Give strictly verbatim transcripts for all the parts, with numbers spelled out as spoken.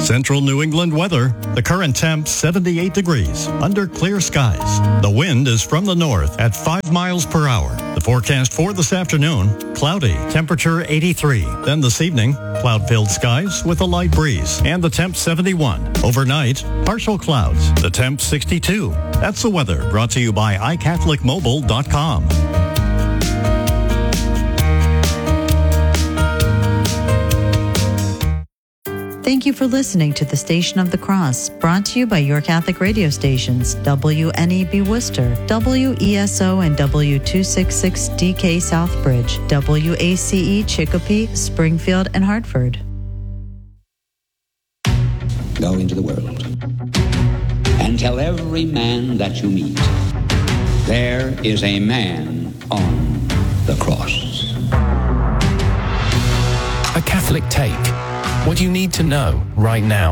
Central New England weather. The current temp seventy-eight degrees under clear skies. The wind is from the north at five miles per hour. The forecast for this afternoon, cloudy, temperature eighty-three. Then this evening, cloud-filled skies with a light breeze and the temp seventy-one. Overnight, partial clouds. The temp sixty-two. That's the weather brought to you by i catholic mobile dot com. Thank you for listening to the Station of the Cross, brought to you by your Catholic radio stations, W N E B Worcester, W E S O and W two sixty-six D K Southbridge, W A C E Chicopee, Springfield, and Hartford. Go into the world and tell every man that you meet, there is a man on the cross. A Catholic Take. What you need to know right now.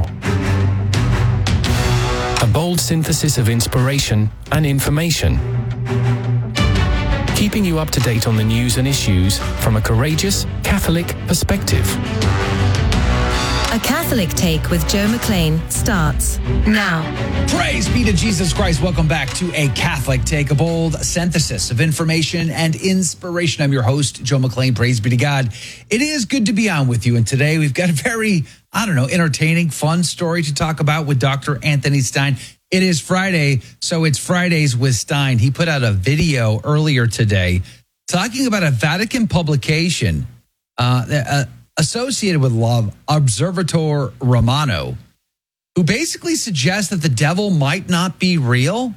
A bold synthesis of inspiration and information. Keeping you up to date on the news and issues from a courageous Catholic perspective. A Catholic Take with Joe McLean starts now. Praise be to Jesus Christ. Welcome back to A Catholic Take, a bold synthesis of information and inspiration. I'm your host, Joe McLean. Praise be to God. It is good to be on with you. And today we've got a very, I don't know, entertaining, fun story to talk about with Doctor Anthony Stine. It is Friday, so it's Fridays with Stine. He put out a video earlier today talking about a Vatican publication uh, uh associated with love, Observatore Romano, who basically suggests that the devil might not be real.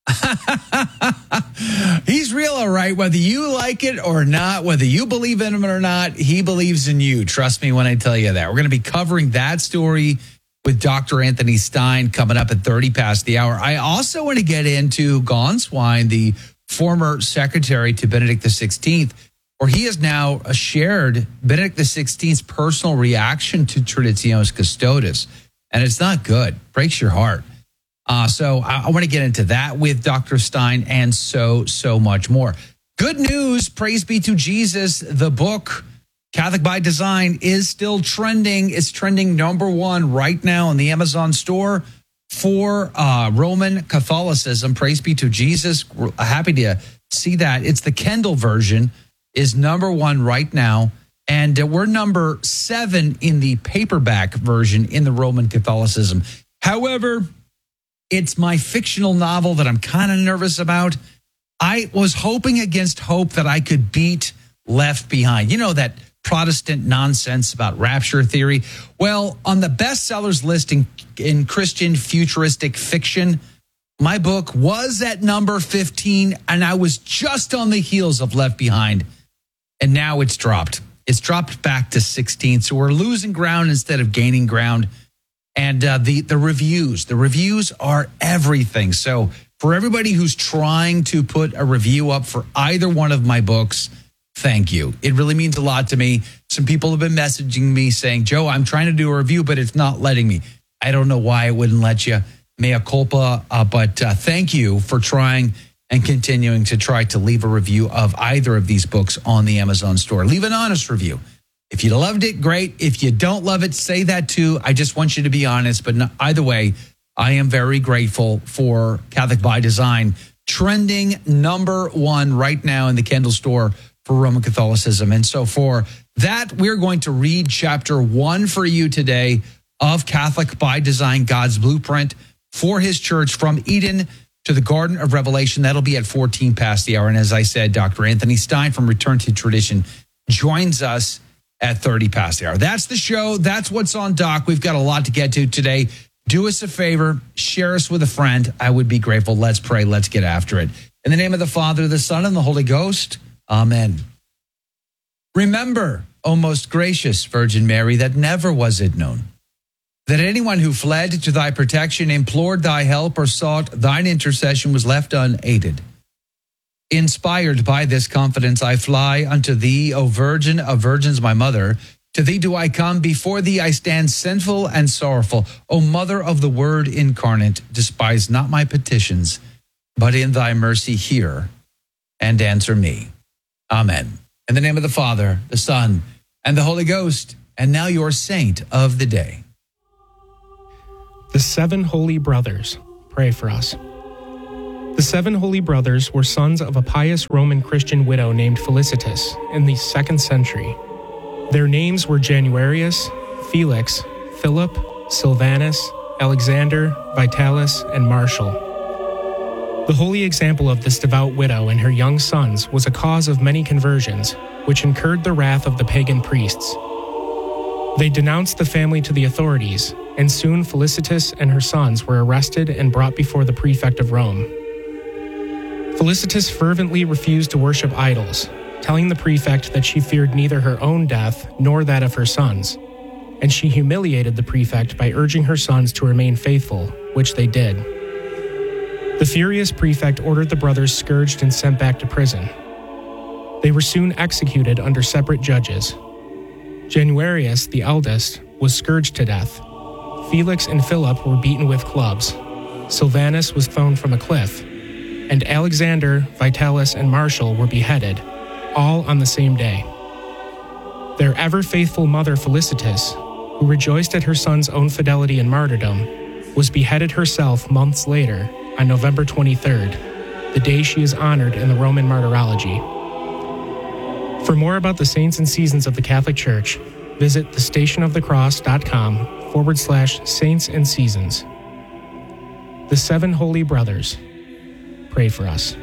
He's real, all right, whether you like it or not, whether you believe in him or not, he believes in you. Trust me when I tell you that. We're going to be covering that story with Doctor Anthony Stine coming up at thirty past the hour. I also want to get into Gone Swine, the former secretary to Benedict the sixteenth, where he has now shared Benedict the sixteenth's personal reaction to Traditionis Custodes. And it's not good. Breaks your heart. Uh, so I, I want to get into that with Doctor Stine and so, so much more. Good news, praise be to Jesus. The book, Catholic by Design, is still trending. It's trending number one right now in the Amazon store for uh, Roman Catholicism. Praise be to Jesus. We're happy to see that. It's the Kindle version. Is number one right now, and we're number seven in the paperback version in the Roman Catholicism. However, it's my fictional novel that I'm kind of nervous about. I was hoping against hope that I could beat Left Behind. You know, that Protestant nonsense about rapture theory. Well, on the bestsellers list in, in Christian futuristic fiction, my book was at number fifteen, and I was just on the heels of Left Behind. And now it's dropped. It's dropped back to sixteenth. So we're losing ground instead of gaining ground. And uh, the, the reviews, the reviews are everything. So for everybody who's trying to put a review up for either one of my books, thank you. It really means a lot to me. Some people have been messaging me saying, Joe, I'm trying to do a review, but it's not letting me. I don't know why it wouldn't let you. Mea culpa. Uh, but uh, thank you for trying and continuing to try to leave a review of either of these books on the Amazon store. Leave an honest review. If you loved it, great. If you don't love it, say that too. I just want you to be honest. But no, either way, I am very grateful for Catholic by Design, trending number one right now in the Kindle store for Roman Catholicism. And so for that, we're going to read chapter one for you today of Catholic by Design, God's Blueprint for His Church from Eden to the Garden of Revelation. That'll be at fourteen past the hour. And as I said, Doctor Anthony Stine from Return to Tradition joins us at thirty past the hour. That's the show. That's what's on doc. We've got a lot to get to today. Do us a favor. Share us with a friend. I would be grateful. Let's pray. Let's get after it. In the name of the Father, the Son, and the Holy Ghost. Amen. Remember, O most gracious Virgin Mary, that never was it known that anyone who fled to thy protection, implored thy help, or sought thine intercession was left unaided. Inspired by this confidence, I fly unto thee, O Virgin of Virgins, my mother. To thee do I come, before thee I stand sinful and sorrowful. O Mother of the Word incarnate, despise not my petitions, but in thy mercy hear and answer me. Amen. In the name of the Father, the Son, and the Holy Ghost, and now your saint of the day. The seven holy brothers, pray for us. The seven holy brothers were sons of a pious Roman Christian widow named Felicitas in the second century. Their names were Januarius, Felix, Philip, Silvanus, Alexander, Vitalis, and Martial. The holy example of this devout widow and her young sons was a cause of many conversions, which incurred the wrath of the pagan priests. They denounced the family to the authorities, and soon Felicitas and her sons were arrested and brought before the prefect of Rome. Felicitas fervently refused to worship idols, telling the prefect that she feared neither her own death nor that of her sons, and she humiliated the prefect by urging her sons to remain faithful, which they did. The furious prefect ordered the brothers scourged and sent back to prison. They were soon executed under separate judges. Januarius, the eldest, was scourged to death. Felix and Philip were beaten with clubs. Silvanus was thrown from a cliff. And Alexander, Vitalis, and Martial were beheaded, all on the same day. Their ever-faithful mother Felicitas, who rejoiced at her son's own fidelity and martyrdom, was beheaded herself months later on November twenty-third, the day she is honored in the Roman Martyrology. For more about the saints and seasons of the Catholic Church, visit thestationofthecross.com forward slash saints and seasons. The seven holy brothers, pray for us.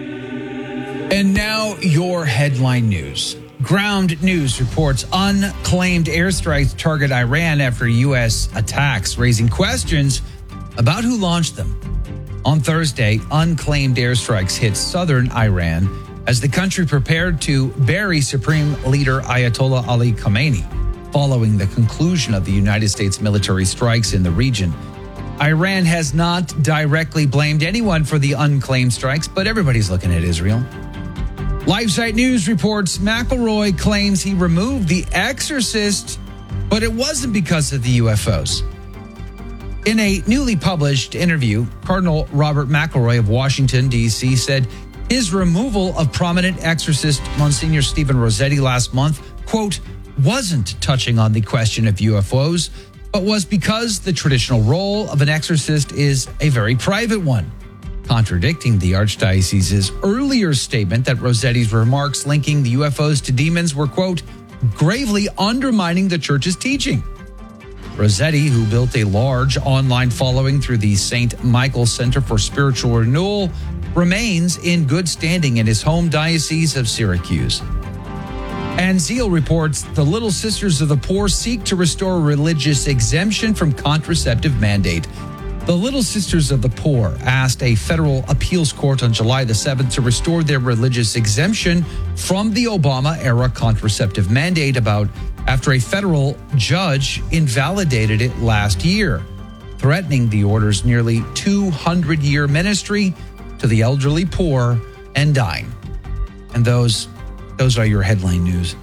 And now your headline news. Ground News reports unclaimed airstrikes target Iran after U S attacks, raising questions about who launched them. On Thursday, unclaimed airstrikes hit southern Iran as the country prepared to bury Supreme Leader Ayatollah Ali Khamenei, following the conclusion of the United States military strikes in the region. Iran has not directly blamed anyone for the unclaimed strikes, but everybody's looking at Israel. LifeSite News reports McElroy claims he removed The Exorcist, but it wasn't because of the U F Os. In a newly published interview, Cardinal Robert McElroy of Washington, D C said his removal of prominent exorcist Monsignor Stephen Rossetti last month, quote, wasn't touching on the question of U F Os, but was because the traditional role of an exorcist is a very private one, contradicting the Archdiocese's earlier statement that Rossetti's remarks linking the U F Os to demons were, quote, gravely undermining the church's teaching. Rossetti, who built a large online following through the Saint Michael Center for Spiritual Renewal, remains in good standing in his home diocese of Syracuse. And Zeal reports the Little Sisters of the Poor seek to restore religious exemption from contraceptive mandate. The Little Sisters of the Poor asked a federal appeals court on July the seventh to restore their religious exemption from the Obama-era contraceptive mandate about after a federal judge invalidated it last year, threatening the order's nearly two hundred year ministry to the elderly, poor, and dying. And those Those are your headline news.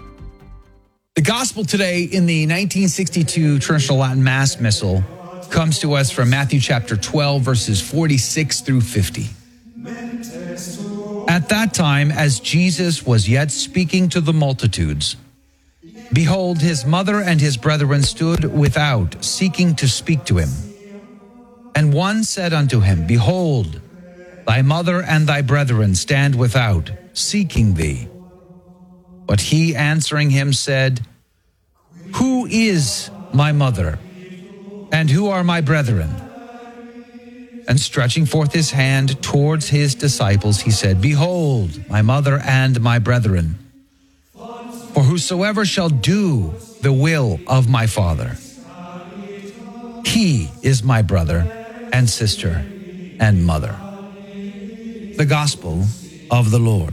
The gospel today in the nineteen sixty-two Traditional Latin Mass Missal comes to us from Matthew chapter twelve, verses forty-six through fifty. At that time, as Jesus was yet speaking to the multitudes, behold, his mother and his brethren stood without, seeking to speak to him. And one said unto him, behold, thy mother and thy brethren stand without, seeking thee. But he answering him said, who is my mother, and who are my brethren? And stretching forth his hand towards his disciples, he said, behold, my mother and my brethren. For whosoever shall do the will of my Father, he is my brother and sister and mother. The Gospel of the Lord.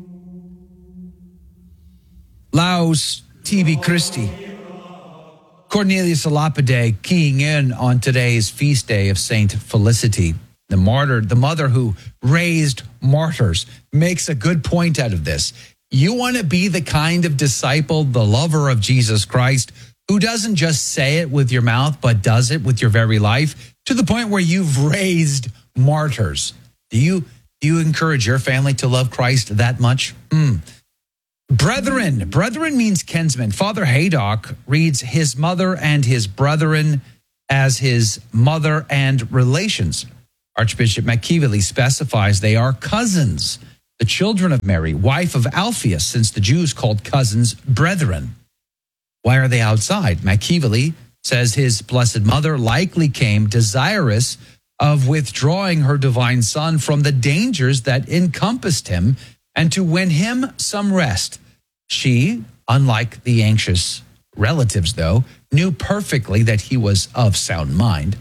Laus Tibi Christi. Cornelius a Lapide keying in on today's feast day of Saint Felicity, the martyr, the mother who raised martyrs, makes a good point out of this. You want to be the kind of disciple, the lover of Jesus Christ, who doesn't just say it with your mouth, but does it with your very life, to the point where you've raised martyrs. Do you, do you encourage your family to love Christ that much? Mm. Brethren. Brethren means kinsmen. Father Haydock reads his mother and his brethren as his mother and relations. Archbishop McKeevely specifies they are cousins, the children of Mary, wife of Alphaeus, since the Jews called cousins brethren. Why are they outside? McKeevely says his blessed mother likely came desirous of withdrawing her divine son from the dangers that encompassed him and to win him some rest. She, unlike the anxious relatives, though, knew perfectly that he was of sound mind.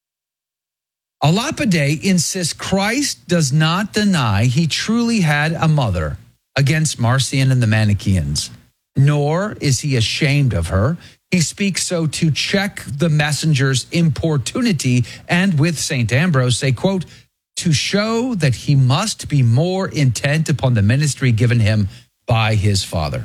A Lapide insists Christ does not deny he truly had a mother against Marcion and the Manichaeans, nor is he ashamed of her. He speaks so to check the messenger's importunity and with Saint Ambrose say, quote, to show that he must be more intent upon the ministry given him by his father.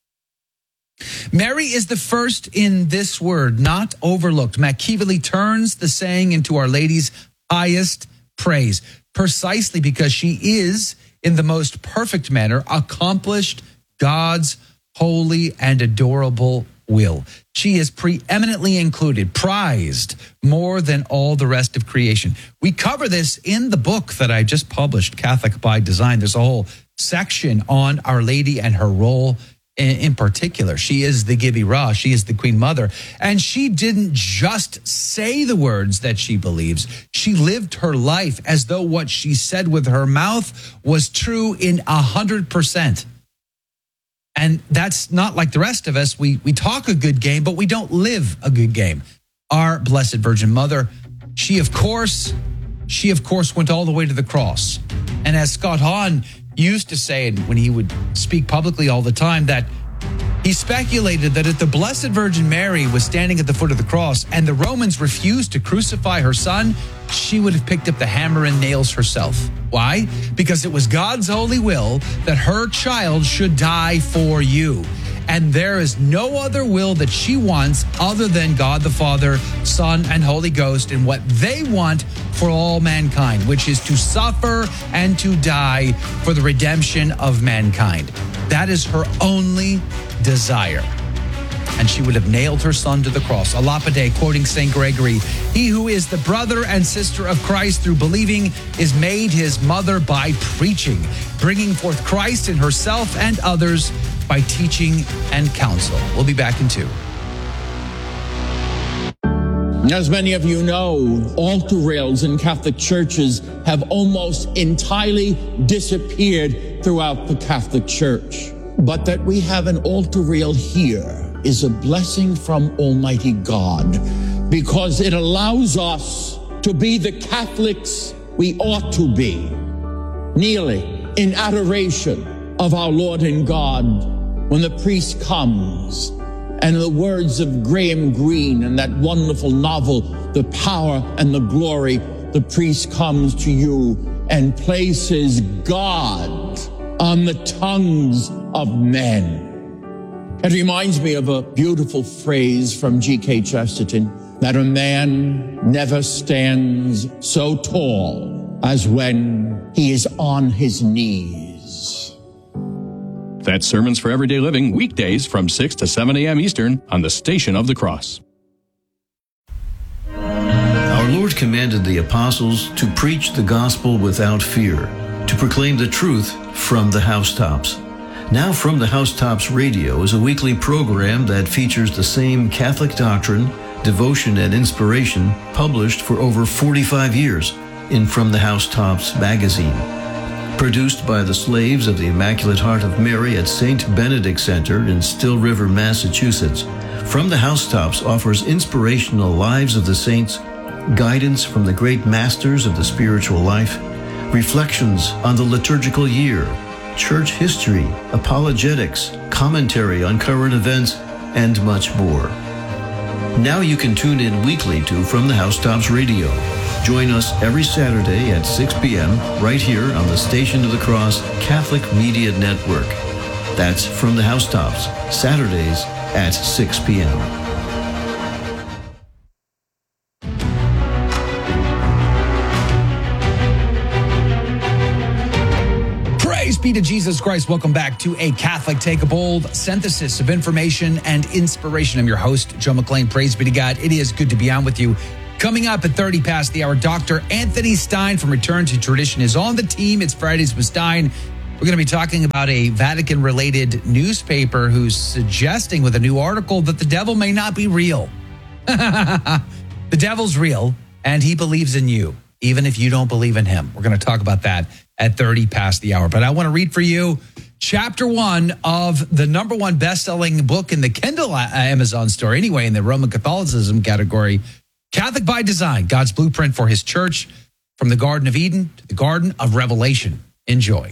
Mary is the first in this word, not overlooked. McKeevely turns the saying into Our Lady's highest praise, precisely because she is, in the most perfect manner, accomplished God's holy and adorable will. She is preeminently included, prized more than all the rest of creation. We cover this in the book that I just published, Catholic by Design. There's a whole section on Our Lady and her role in, in particular. She is the Gibi Ra. She is the Queen Mother. And she didn't just say the words that she believes. She lived her life as though what she said with her mouth was true in a hundred percent. And that's not like the rest of us. We we talk a good game, but we don't live a good game. Our Blessed Virgin Mother, she of course, she of course went all the way to the cross. And as Scott Hahn used to say, and when he would speak publicly all the time, that he speculated that if the Blessed Virgin Mary was standing at the foot of the cross and the Romans refused to crucify her son, she would have picked up the hammer and nails herself. Why? Because it was God's holy will that her child should die for you. And there is no other will that she wants other than God the Father, Son, and Holy Ghost, and what they want for all mankind, which is to suffer and to die for the redemption of mankind. That is her only desire. And she would have nailed her son to the cross. A Lapide, quoting Saint Gregory, he who is the brother and sister of Christ through believing is made his mother by preaching, bringing forth Christ in herself and others by teaching and counsel. We'll be back in two. As many of you know, altar rails in Catholic churches have almost entirely disappeared throughout the Catholic Church. But that we have an altar rail here is a blessing from Almighty God, because it allows us to be the Catholics we ought to be, kneeling in adoration of our Lord and God when the priest comes. And in the words of Graham Greene in that wonderful novel, The Power and the Glory, the priest comes to you and places God on the tongues of men. It reminds me of a beautiful phrase from G K Chesterton, that a man never stands so tall as when he is on his knees. That's Sermons for Everyday Living, weekdays from six to seven a.m. Eastern on the Station of the Cross. Our Lord commanded the apostles to preach the gospel without fear, to proclaim the truth from the housetops. Now From the Housetops Radio is a weekly program that features the same Catholic doctrine, devotion, and inspiration published for over forty-five years in From the Housetops magazine. Produced by the slaves of the Immaculate Heart of Mary at Saint Benedict Center in Still River, Massachusetts, From the Housetops offers inspirational lives of the saints, guidance from the great masters of the spiritual life, reflections on the liturgical year, church history, apologetics, commentary on current events, and much more. Now you can tune in weekly to From the Housetops Radio. Join us every Saturday at six p.m. right here on the Station of the Cross Catholic Media Network. That's From the Housetops, Saturdays at six p.m. be to Jesus Christ. Welcome back to A Catholic Take, a bold synthesis of information and inspiration. I'm your host, Joe McClain. Praise be to God. It is good to be on with you. Coming up at thirty past the hour, Doctor Anthony Stein from Return to Tradition is on the team. It's Fridays with Stein. We're going to be talking about a Vatican-related newspaper who's suggesting with a new article that the devil may not be real. The devil's real, and he believes in you, even if you don't believe in him. We're going to talk about that at thirty past the hour. But I want to read for you chapter one of the number one best-selling book in the Kindle Amazon store, anyway, in the Roman Catholicism category, Catholic by Design, God's Blueprint for His Church, from the Garden of Eden to the Garden of Revelation. Enjoy.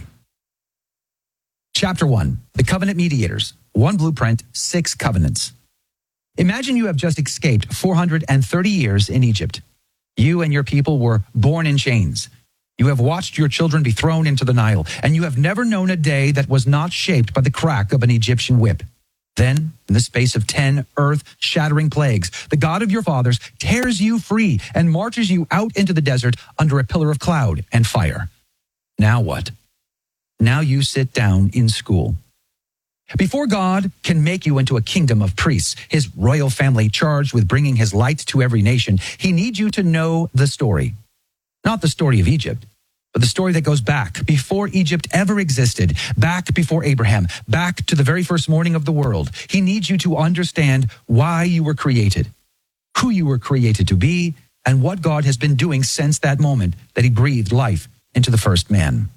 Chapter one, The Covenant Mediators, One Blueprint, Six Covenants. Imagine you have just escaped four hundred thirty years in Egypt. You and your people were born in chains. You have watched your children be thrown into the Nile, and you have never known a day that was not shaped by the crack of an Egyptian whip. Then, in the space of ten earth-shattering plagues, the God of your fathers tears you free and marches you out into the desert under a pillar of cloud and fire. Now what? Now you sit down in school. Before God can make you into a kingdom of priests, his royal family charged with bringing his light to every nation, he needs you to know the story. Not the story of Egypt, but the story that goes back before Egypt ever existed, back before Abraham, back to the very first morning of the world. He needs you to understand why you were created, who you were created to be, and what God has been doing since that moment that he breathed life into the first man.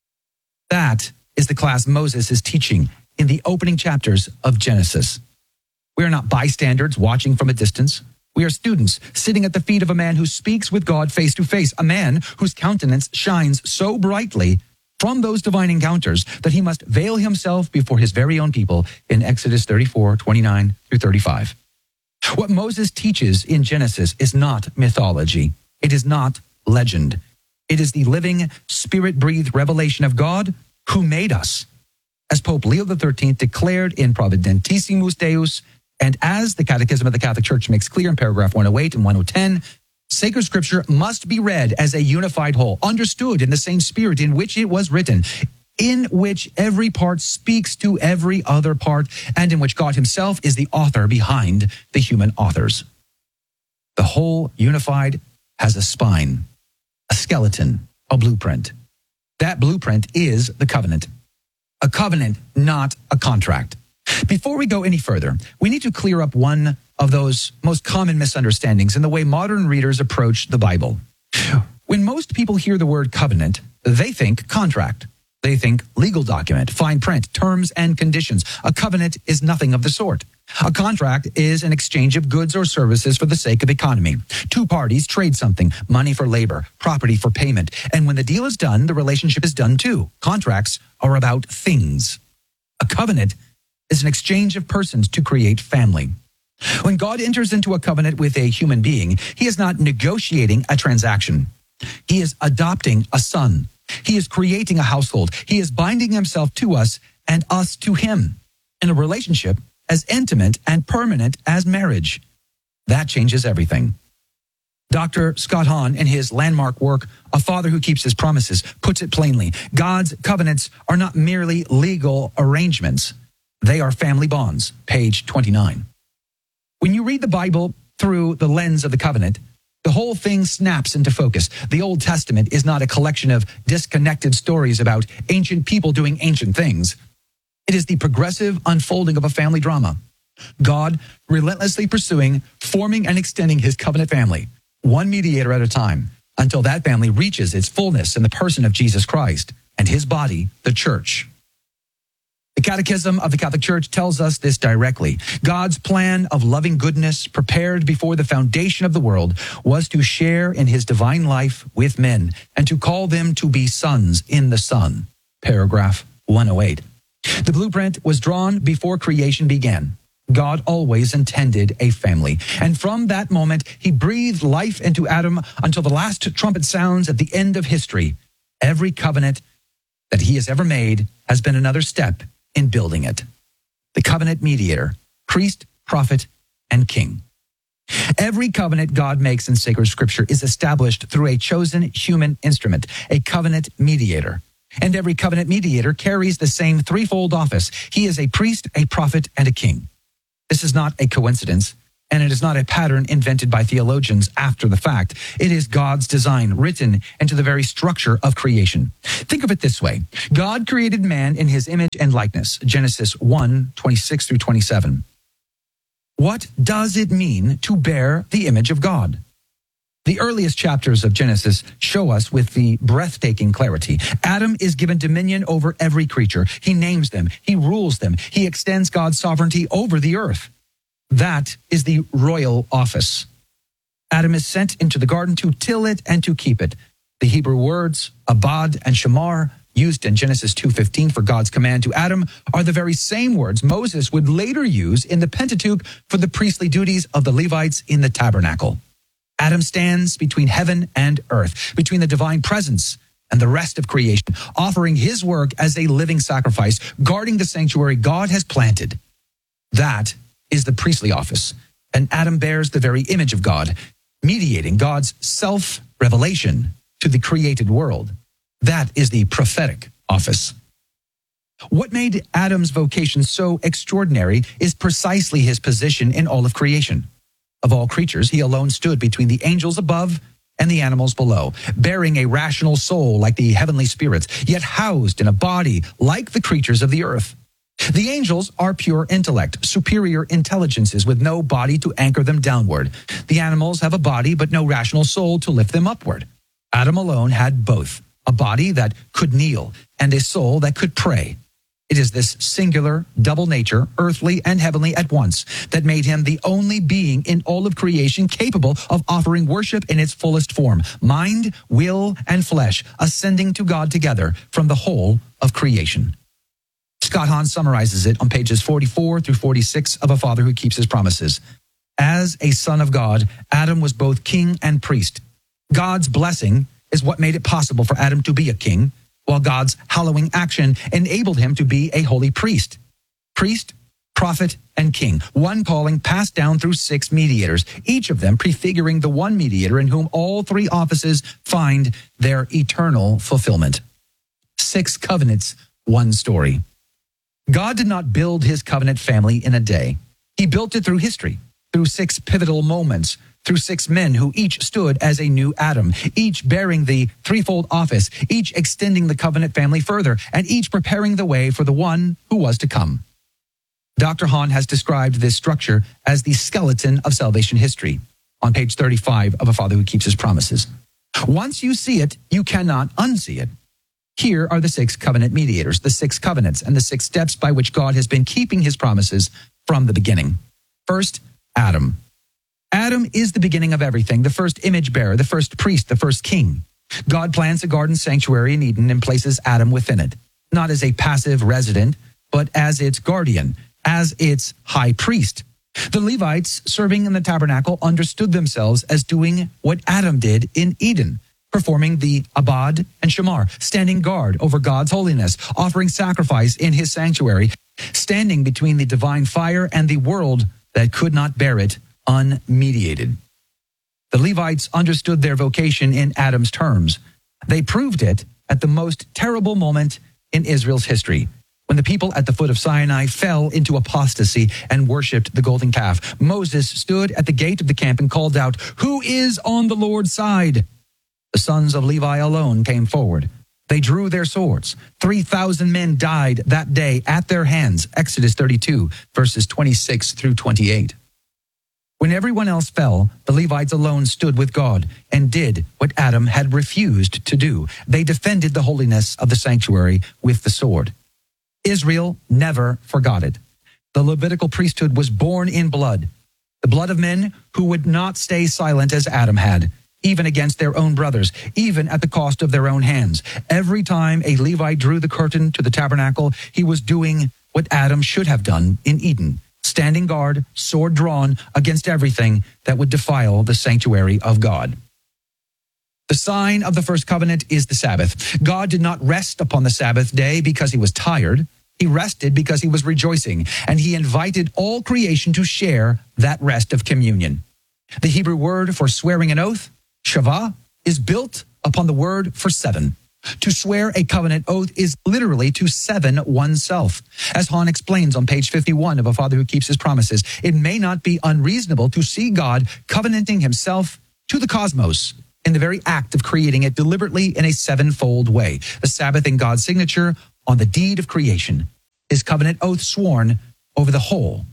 That is the class Moses is teaching in the opening chapters of Genesis. We are not bystanders watching from a distance. We are students sitting at the feet of a man who speaks with God face to face, a man whose countenance shines so brightly from those divine encounters that he must veil himself before his very own people in Exodus thirty-four, twenty-nine through thirty-five. What Moses teaches in Genesis is not mythology. It is not legend. It is the living, spirit-breathed revelation of God who made us. As Pope Leo the thirteenth declared in Providentissimus Deus, and as the Catechism of the Catholic Church makes clear in paragraph one oh eight and one oh ten, sacred scripture must be read as a unified whole, understood in the same spirit in which it was written, in which every part speaks to every other part, and in which God himself is the author behind the human authors. The whole unified has a spine, a skeleton, a blueprint. That blueprint is the covenant. A covenant, not a contract. Before we go any further, we need to clear up one of those most common misunderstandings in the way modern readers approach the Bible. When most people hear the word covenant, they think contract. They think legal document, fine print, terms and conditions. A covenant is nothing of the sort. A contract is an exchange of goods or services for the sake of economy. Two parties trade something, money for labor, property for payment. And when the deal is done, the relationship is done too. Contracts are about things. A covenant is an exchange of persons to create family. When God enters into a covenant with a human being, he is not negotiating a transaction. He is adopting a son. He is creating a household. He is binding himself to us and us to him in a relationship as intimate and permanent as marriage. That changes everything. Doctor Scott Hahn, in his landmark work, A Father Who Keeps His Promises, puts it plainly. God's covenants are not merely legal arrangements. They are family bonds, page twenty-nine. When you read the Bible through the lens of the covenant, the whole thing snaps into focus. The Old Testament is not a collection of disconnected stories about ancient people doing ancient things. It is the progressive unfolding of a family drama. God relentlessly pursuing, forming, and extending his covenant family, one mediator at a time, until that family reaches its fullness in the person of Jesus Christ and his body, the church. The Catechism of the Catholic Church tells us this directly. God's plan of loving goodness, prepared before the foundation of the world, was to share in his divine life with men and to call them to be sons in the Son. Paragraph one oh eight. The blueprint was drawn before creation began. God always intended a family. And from that moment, he breathed life into Adam until the last trumpet sounds at the end of history. Every covenant that he has ever made has been another step in building it. The covenant mediator, priest, prophet, and king. Every covenant God makes in sacred scripture is established through a chosen human instrument, a covenant mediator. And every covenant mediator carries the same threefold office. He is a priest, a prophet, and a king. This is not a coincidence, and it is not a pattern invented by theologians after the fact. It is God's design written into the very structure of creation. Think of it this way. God created man in his image and likeness, Genesis one, twenty-six through twenty-seven. What does it mean to bear the image of God? The earliest chapters of Genesis show us with the breathtaking clarity. Adam is given dominion over every creature. He names them. He rules them. He extends God's sovereignty over the earth. That is the royal office. Adam is sent into the garden to till it and to keep it. The Hebrew words, abad and shamar, used in Genesis two fifteen for God's command to Adam, are the very same words Moses would later use in the Pentateuch for the priestly duties of the Levites in the tabernacle. Adam stands between heaven and earth, between the divine presence and the rest of creation, offering his work as a living sacrifice, guarding the sanctuary God has planted. That is the priestly office, and Adam bears the very image of God, mediating God's self-revelation to the created world. That is the prophetic office. What made Adam's vocation so extraordinary is precisely his position in all of creation. Of all creatures, he alone stood between the angels above and the animals below, bearing a rational soul like the heavenly spirits, yet housed in a body like the creatures of the earth. The angels are pure intellect, superior intelligences with no body to anchor them downward. The animals have a body but no rational soul to lift them upward. Adam alone had both, a body that could kneel and a soul that could pray. It is this singular double nature, earthly and heavenly at once, that made him the only being in all of creation capable of offering worship in its fullest form, mind, will, and flesh, ascending to God together from the whole of creation. Scott Hahn summarizes it on pages forty-four through forty-six of A Father Who Keeps His Promises. As a son of God, Adam was both king and priest. God's blessing is what made it possible for Adam to be a king, while God's hallowing action enabled him to be a holy priest. Priest, prophet, and king, one calling passed down through six mediators, each of them prefiguring the one mediator in whom all three offices find their eternal fulfillment. Six covenants, one story. God did not build his covenant family in a day. He built it through history, through six pivotal moments, through six men who each stood as a new Adam, each bearing the threefold office, each extending the covenant family further, and each preparing the way for the one who was to come. Doctor Hahn has described this structure as the skeleton of salvation history on page thirty-five of A Father Who Keeps His Promises. Once you see it, you cannot unsee it. Here are the six covenant mediators, the six covenants, and the six steps by which God has been keeping his promises from the beginning. First, Adam. Adam is the beginning of everything, the first image bearer, the first priest, the first king. God plants a garden sanctuary in Eden and places Adam within it, not as a passive resident, but as its guardian, as its high priest. The Levites serving in the tabernacle understood themselves as doing what Adam did in Eden, performing the abad and shamar, standing guard over God's holiness, offering sacrifice in his sanctuary, standing between the divine fire and the world that could not bear it unmediated. The Levites understood their vocation in Adam's terms. They proved it at the most terrible moment in Israel's history, when the people at the foot of Sinai fell into apostasy and worshipped the golden calf. Moses stood at the gate of the camp and called out, "Who is on the Lord's side?" The sons of Levi alone came forward. They drew their swords. three thousand men died that day at their hands. Exodus thirty-two, verses twenty-six through twenty-eight. When everyone else fell, the Levites alone stood with God and did what Adam had refused to do. They defended the holiness of the sanctuary with the sword. Israel never forgot it. The Levitical priesthood was born in blood, the blood of men who would not stay silent as Adam had, even against their own brothers, even at the cost of their own hands. Every time a Levite drew the curtain to the tabernacle, he was doing what Adam should have done in Eden, standing guard, sword drawn, against everything that would defile the sanctuary of God. The sign of the first covenant is the Sabbath. God did not rest upon the Sabbath day because he was tired. He rested because he was rejoicing, and he invited all creation to share that rest of communion. The Hebrew word for swearing an oath, shavah, is built upon the word for seven. To swear a covenant oath is literally to seven oneself. As Hahn explains on page fifty-one of A Father Who Keeps His Promises, it may not be unreasonable to see God covenanting himself to the cosmos in the very act of creating it deliberately in a sevenfold way. The Sabbath in God's signature on the deed of creation, his covenant oath sworn over the whole.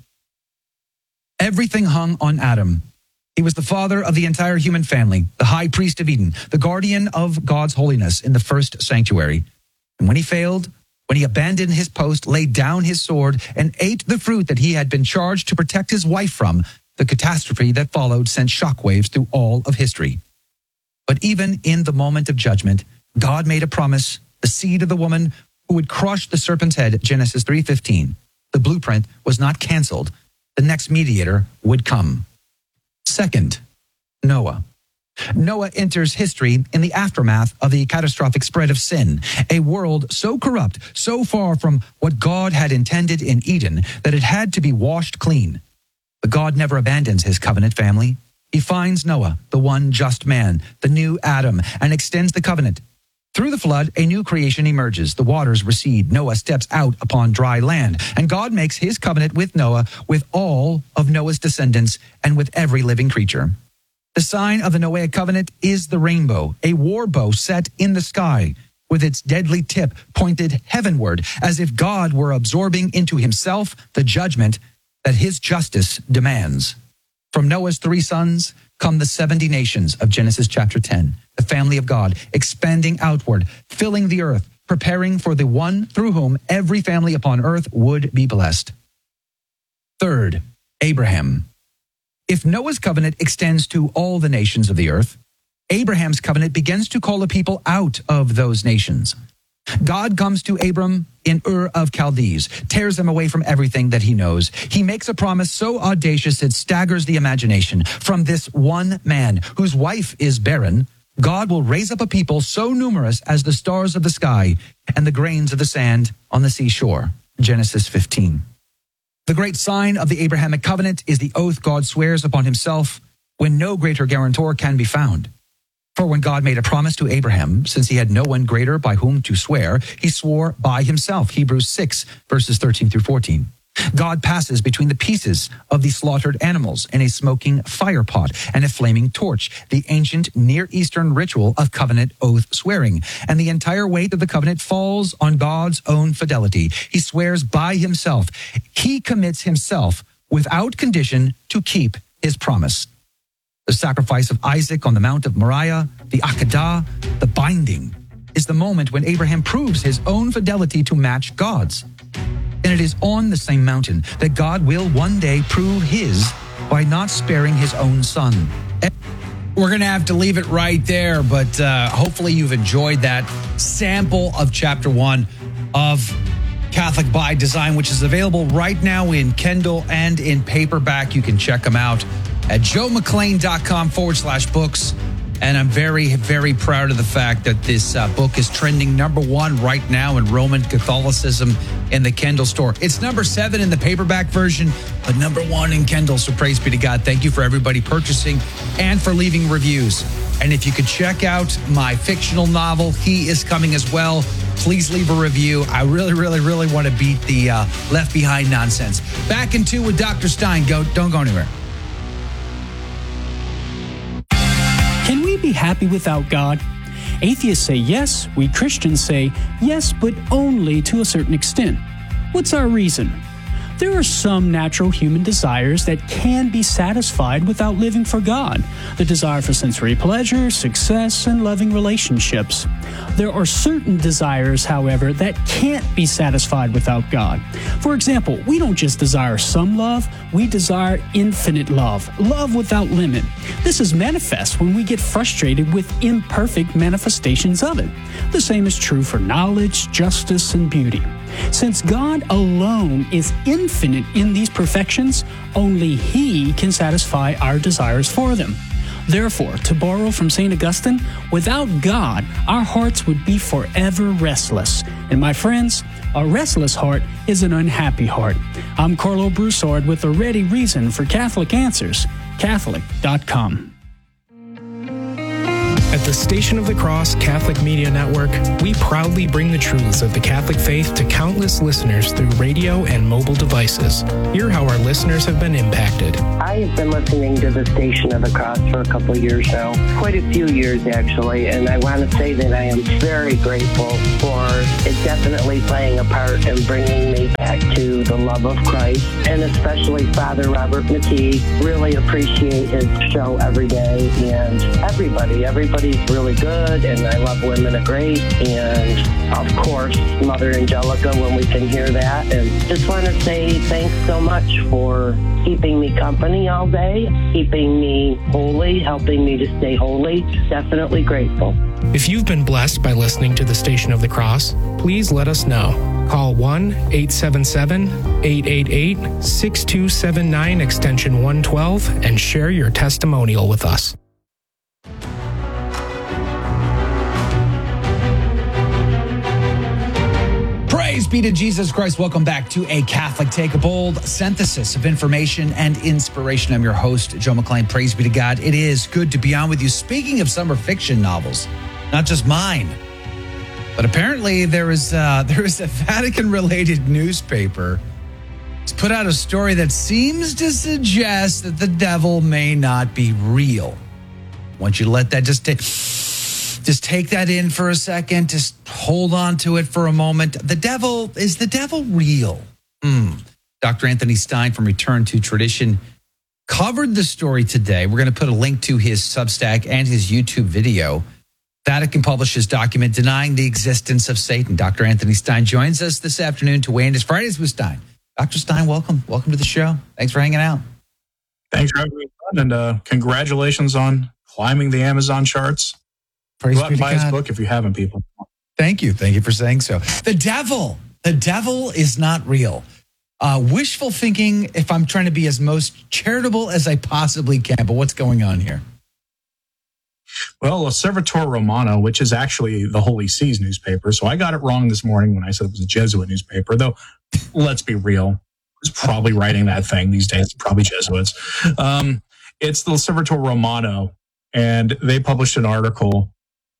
Everything hung on Adam. He was the father of the entire human family, the high priest of Eden, the guardian of God's holiness in the first sanctuary. And when he failed, when he abandoned his post, laid down his sword, and ate the fruit that he had been charged to protect his wife from, the catastrophe that followed sent shockwaves through all of history. But even in the moment of judgment, God made a promise, the seed of the woman who would crush the serpent's head, Genesis three fifteen. The blueprint was not canceled. The next mediator would come. Second, Noah. Noah enters history in the aftermath of the catastrophic spread of sin, a world so corrupt, so far from what God had intended in Eden, that it had to be washed clean. But God never abandons his covenant family. He finds Noah, the one just man, the new Adam, and extends the covenant. Through the flood, a new creation emerges. The waters recede. Noah steps out upon dry land, and God makes his covenant with Noah, with all of Noah's descendants, and with every living creature. The sign of the Noahic covenant is the rainbow, a war bow set in the sky, with its deadly tip pointed heavenward, as if God were absorbing into himself the judgment that his justice demands. From Noah's three sons come the seventy nations of Genesis chapter ten, the family of God, expanding outward, filling the earth, preparing for the one through whom every family upon earth would be blessed. Third, Abraham. If Noah's covenant extends to all the nations of the earth, Abraham's covenant begins to call a people out of those nations. God comes to Abram in Ur of Chaldees, tears him away from everything that he knows. He makes a promise so audacious it staggers the imagination. From this one man, whose wife is barren, God will raise up a people so numerous as the stars of the sky and the grains of the sand on the seashore. Genesis fifteen. The great sign of the Abrahamic covenant is the oath God swears upon himself when no greater guarantor can be found. For when God made a promise to Abraham, since he had no one greater by whom to swear, he swore by himself. Hebrews six, verses thirteen through fourteen. God passes between the pieces of the slaughtered animals in a smoking fire pot and a flaming torch, the ancient Near Eastern ritual of covenant oath swearing. And the entire weight of the covenant falls on God's own fidelity. He swears by himself. He commits himself without condition to keep his promise. The sacrifice of Isaac on the Mount of Moriah, the Akedah, the binding, is the moment when Abraham proves his own fidelity to match God's. And it is on the same mountain that God will one day prove his by not sparing his own son. We're going to have to leave it right there, but uh, hopefully you've enjoyed that sample of chapter one of Catholic by Design, which is available right now in Kindle and in paperback. You can check them out at joemcclain.com forward slash books. And I'm very, very proud of the fact that this uh, book is trending number one right now in Roman Catholicism in the Kindle store. It's number seven in the paperback version, but number one in Kindle. So praise be to God. Thank you for everybody purchasing and for leaving reviews. And if you could check out my fictional novel, He Is Coming as well, please leave a review. I really, really, really want to beat the uh, Left Behind nonsense. Back in two with Doctor Stein. Go, don't go anywhere. Can we be happy without God? Atheists say yes, we Christians say yes, but only to a certain extent. What's our reason? There are some natural human desires that can be satisfied without living for God. The desire for sensory pleasure, success, and loving relationships. There are certain desires, however, that can't be satisfied without God. For example, we don't just desire some love, we desire infinite love, love without limit. This is manifest when we get frustrated with imperfect manifestations of it. The same is true for knowledge, justice, and beauty. Since God alone is infinite in these perfections, only He can satisfy our desires for them. Therefore, to borrow from Saint Augustine, without God, our hearts would be forever restless. And my friends, a restless heart is an unhappy heart. I'm Carlo Broussard with a ready reason for Catholic Answers, Catholic dot com. At the Station of the Cross Catholic Media Network, we proudly bring the truths of the Catholic faith to countless listeners through radio and mobile devices. Hear how our listeners have been impacted. I have been listening to the Station of the Cross for a couple of years now, quite a few years actually, and I want to say that I am very grateful for it definitely playing a part in bringing me back to the love of Christ, and especially Father Robert McKee. Really appreciate his show every day, and everybody, everybody Everybody's really good, and I love Women of Grace, and of course, Mother Angelica when we can hear that. And just want to say thanks so much for keeping me company all day, keeping me holy, helping me to stay holy. Definitely grateful. If you've been blessed by listening to the Station of the Cross, please let us know. Call one eight seven seven, eight eight eight, six two seven nine extension one twelve and share your testimonial with us. Praise be to Jesus Christ. Welcome back to A Catholic Take, a bold synthesis of information and inspiration. I'm your host, Joe McClain. Praise be to God. It is good to be on with you. Speaking of summer fiction novels, not just mine, but apparently there is uh, there is a Vatican-related newspaper. It's put out a story that seems to suggest that the devil may not be real. I want you to let that just take... Just take that in for a second. Just hold on to it for a moment. The devil, is the devil real? Mm. Doctor Anthony Stein from Return to Tradition covered the story today. We're going to put a link to his Substack and his YouTube video. Vatican published his document denying the existence of Satan. Doctor Anthony Stein joins us this afternoon to weigh in his Fridays with Stein. Doctor Stein, welcome. Welcome to the show. Thanks for hanging out. Thanks for having me on, and uh, congratulations on climbing the Amazon charts. Praise Go out be and to buy his God. book if you haven't, people. Thank you. Thank you for saying so. The devil, the devil is not real. Uh, wishful thinking, if I'm trying to be as most charitable as I possibly can. But what's going on here? Well, Osservatore Romano, which is actually the Holy See's newspaper. So I got it wrong this morning when I said it was a Jesuit newspaper, though let's be real. Who's probably writing that thing these days? Probably Jesuits. Um, it's the Osservatore Romano, and they published an article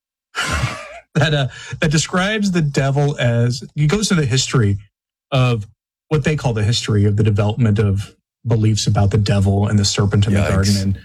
that uh, that describes the devil as, he goes to the history of what they call the history of the development of beliefs about the devil and the serpent in Yikes. the garden. And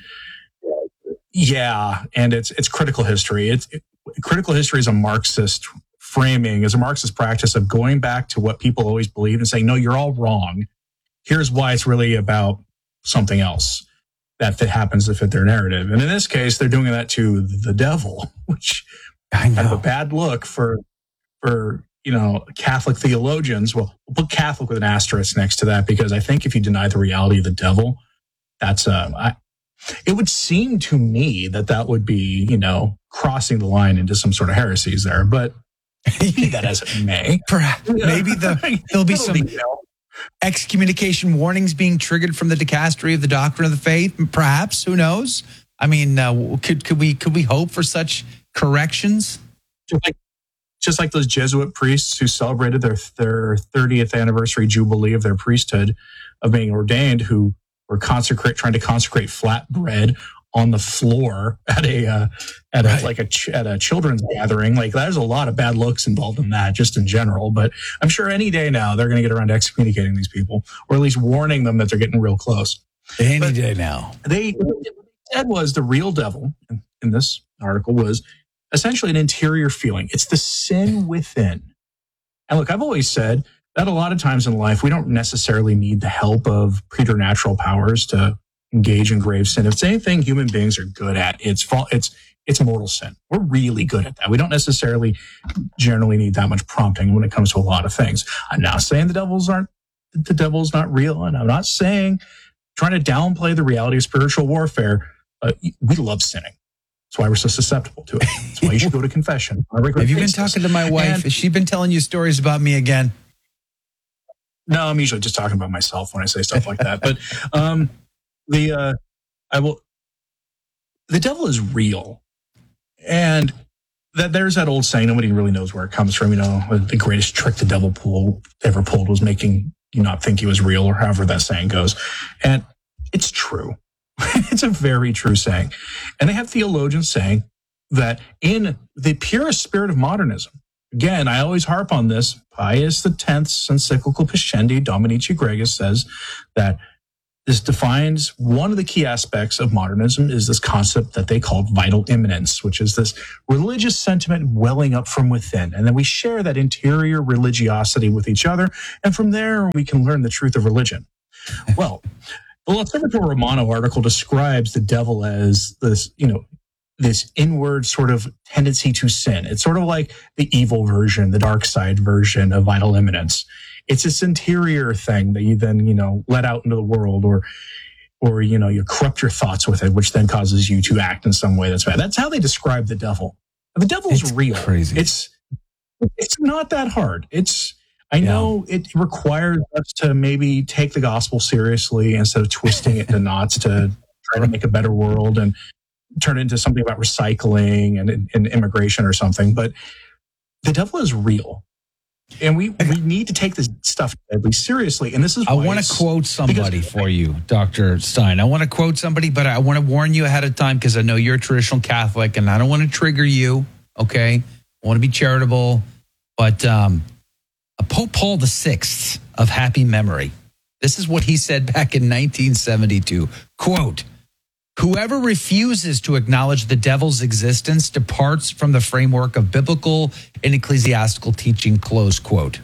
yeah, and it's it's critical history. It's it, critical history is a Marxist framing, is a Marxist practice of going back to what people always believed and saying, no, you're all wrong. Here's why it's really about something else that fit, happens to fit their narrative. And in this case, they're doing that to the devil, which I have a bad look for, for, you know, Catholic theologians. Well, we'll put Catholic with an asterisk next to that, because I think if you deny the reality of the devil, that's, um, I, it would seem to me that that would be, you know, crossing the line into some sort of heresies there, but be that as it may. Perhaps, maybe the, there'll be some excommunication warnings being triggered from the dicastery of the doctrine of the faith. Perhaps, who knows? I mean, uh, could could we could we hope for such corrections? Just like, just like those Jesuit priests who celebrated their their thirtieth anniversary jubilee of their priesthood, of being ordained, who were consecrate trying to consecrate flatbread on the floor at a uh, at right. a, like a ch- at a children's gathering. Like, there's a lot of bad looks involved in that, just in general. But I'm sure any day now they're going to get around to excommunicating these people, or at least warning them that they're getting real close. Any but day now. They what they said was the real devil in, in this article was essentially an interior feeling. It's the sin within. And look, I've always said that a lot of times in life we don't necessarily need the help of preternatural powers to engage in grave sin. If it's anything human beings are good at, it's fault. It's it's mortal sin. We're really good at that. We don't necessarily generally need that much prompting when it comes to a lot of things. I'm not saying the devils aren't the devil's not real, and I'm not saying trying to downplay the reality of spiritual warfare. Uh, we love sinning. That's why we're so susceptible to it. That's why you should go to confession. Have you been talking to my wife? And, Has she been telling you stories about me again? No, I'm usually just talking about myself when I say stuff like that. But um, the uh, I will. The devil is real, and that there's that old saying. Nobody really knows where it comes from. You know, the greatest trick the devil pulled ever pulled was making you not think he was real, or however that saying goes. And it's true. It's a very true saying. And they have theologians saying that in the purest spirit of modernism, again, I always harp on this, Pius X's encyclical Pascendi Dominici Gregis says that this defines one of the key aspects of modernism is this concept that they called vital immanence, which is this religious sentiment welling up from within. And then we share that interior religiosity with each other. And from there, we can learn the truth of religion. Well, the L'Osservatore Romano article describes the devil as this, you know, this inward sort of tendency to sin. It's sort of like the evil version, the dark side version of vital immanence. It's this interior thing that you then, you know, let out into the world, or, or, you know, you corrupt your thoughts with it, which then causes you to act in some way that's bad. That's how they describe the devil. The devil is real. Crazy. It's, it's not that hard. It's, I know yeah. it requires us to maybe take the gospel seriously instead of twisting it into knots to try to make a better world and turn it into something about recycling and, and immigration or something. But the devil is real. And we, we need to take this stuff deadly seriously. And this is why I want to quote somebody for you, Doctor Stein. I want to quote somebody, but I want to warn you ahead of time because I know you're a traditional Catholic and I don't want to trigger you, okay? I want to be charitable. But um, Pope Paul the Sixth of happy memory, this is what he said back in nineteen seventy-two. Quote, "Whoever refuses to acknowledge the devil's existence departs from the framework of biblical and ecclesiastical teaching," close quote.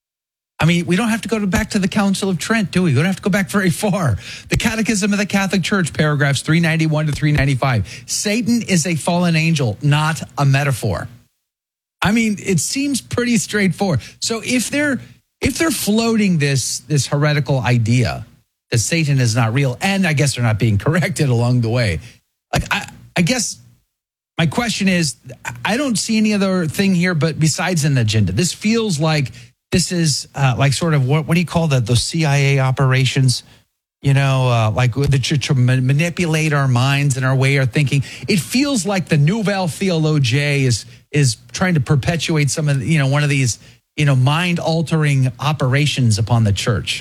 I mean, we don't have to go to back to the Council of Trent, do we? We don't have to go back very far. The Catechism of the Catholic Church, paragraphs three ninety-one to three ninety-five. Satan is a fallen angel, not a metaphor. I mean, it seems pretty straightforward. So if they're if they're floating this this heretical idea that Satan is not real, and I guess they're not being corrected along the way. Like, I, I guess my question is, I don't see any other thing here, but besides an agenda, this feels like this is uh, like sort of what, what do you call that? Those C I A operations, you know, uh, like the to, to manipulate our minds and our way of thinking. It feels like the Nouvelle Theologie is is trying to perpetuate some of the, you know, one of these, you know, mind altering operations upon the church.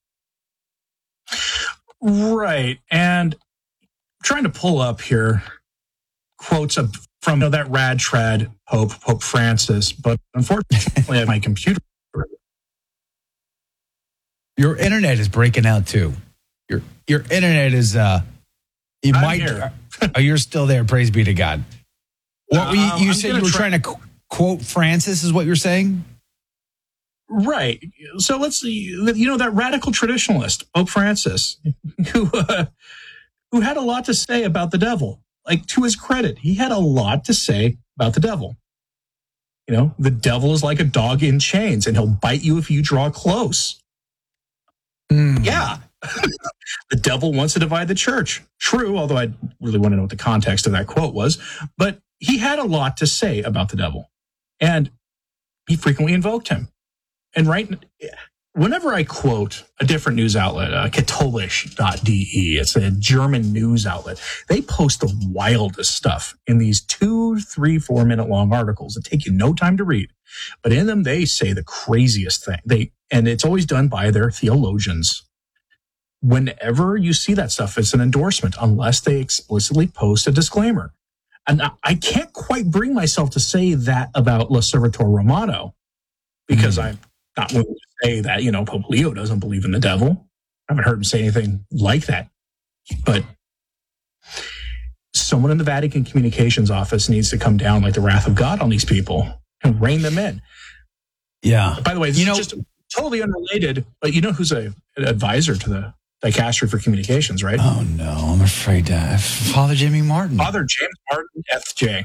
Right. And I'm trying to pull up here quotes of, from you know, that rad trad Pope, Pope Francis, but unfortunately I have my computer. Your internet is breaking out too. Your your internet is uh you I'm might here. Oh, you're still there, praise be to God. What were you, Um, you I'm said you gonna were try- trying to qu- quote Francis is what you're saying? Right. So let's see, you know, that radical traditionalist, Pope Francis, who, uh, who had a lot to say about the devil. Like, to his credit, he had a lot to say about the devil. You know, the devil is like a dog in chains and he'll bite you if you draw close. Mm. Yeah. The devil wants to divide the church. True, although I really want to know what the context of that quote was. But he had a lot to say about the devil. And he frequently invoked him. And right, whenever I quote a different news outlet, uh, katholisch dot d e, it's a German news outlet, they post the wildest stuff in these two, three, four minute long articles that take you no time to read. But in them, they say the craziest thing. They, and it's always done by their theologians. Whenever you see that stuff, it's an endorsement, unless they explicitly post a disclaimer. And I, I can't quite bring myself to say that about L'Osservatore Romano, because mm. I'm not willing to say that, you know, Pope Leo doesn't believe in the devil. I haven't heard him say anything like that. But someone in the Vatican Communications Office needs to come down like the wrath of God on these people and rein them in. Yeah. By the way, this You is know- just totally unrelated, but you know who's a, an advisor to the Dicastery for Communications, right? Oh no, I'm afraid to. Father Jimmy Martin. Father James Martin, F J.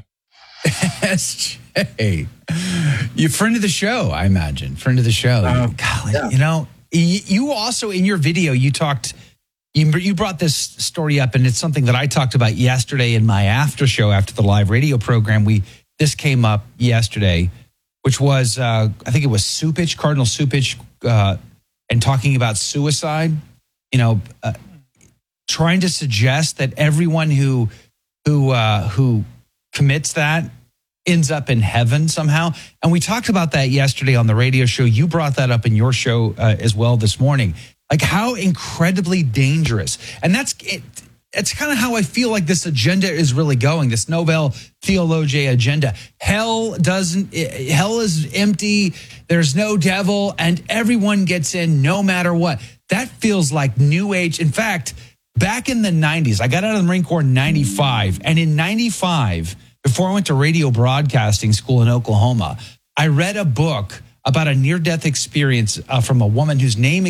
S J. You friend of the show, I imagine. Friend of the show. Uh, Golly, yeah. You know, y- you also in your video you talked. You, you brought this story up, and it's something that I talked about yesterday in my after show after the live radio program. We this came up yesterday, which was uh, I think it was Supich, Cardinal Supich, uh, and talking about suicide. You know, uh, trying to suggest that everyone who who uh, who commits that ends up in heaven somehow. And we talked about that yesterday on the radio show. You brought that up in your show uh, as well this morning. Like how incredibly dangerous. And that's it. it's kind of how I feel like this agenda is really going, this Novel Theologiae agenda. Hell doesn't, hell is empty. There's no devil and everyone gets in no matter what. That feels like New Age. In fact, back in the nineties, I got out of the Marine Corps in ninety-five. And in ninety-five, before I went to radio broadcasting school in Oklahoma, I read a book about a near-death experience uh, from a woman whose name